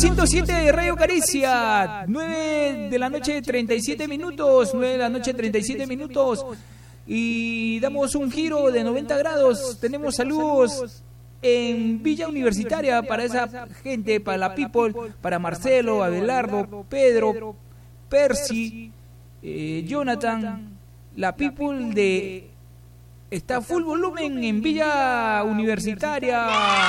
107 de Radio Caricia, 9 de la noche 37 minutos, 9 de la noche 37 minutos, y damos un giro de 90 grados. Tenemos saludos en Villa Universitaria para esa gente, para la people, para Marcelo, Abelardo, Pedro, Percy, Jonathan, la people de Está Full Volumen en Villa Universitaria.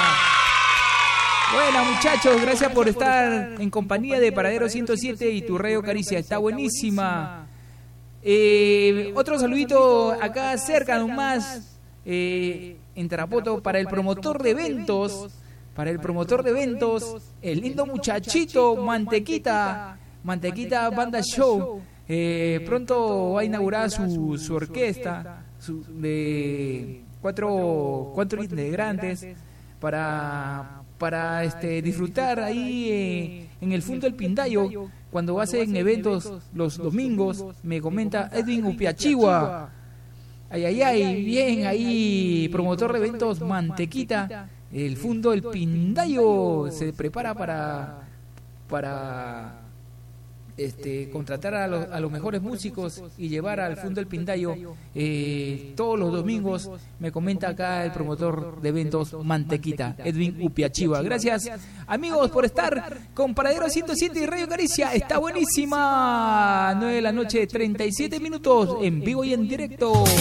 Bueno, muchachos, gracias por estar en compañía de Paradero 107 y tu Radio Caricia, está buenísima. Otro saludito acá cerca nomás, en Tarapoto, para el promotor de eventos, el lindo muchachito Mantequita Banda Show. Pronto va a inaugurar su orquesta de cuatro integrantes para disfrutar ahí en el Fondo del Pindayo, cuando hacen eventos los domingos. Me comenta Edwin Upiachigua. Ay, bien ahí, promotor de eventos Mantequita. El Fondo del Pindayo se prepara para contratar a los mejores músicos y llevar al Fondo del Pindayo todos los domingos. Me comenta acá el promotor de eventos Mantequita, Edwin Upiachiva. Gracias, amigos, por estar con Paradero 107 y Radio Caricia. Está buenísima. 9 de la noche 37 minutos en vivo y en directo.